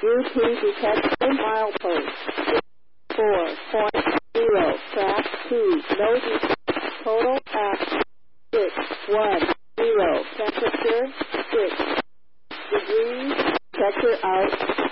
UT detection milepost 4.0. Track 2. No detect. Total at 610. Temperature 6 degrees. Detector out.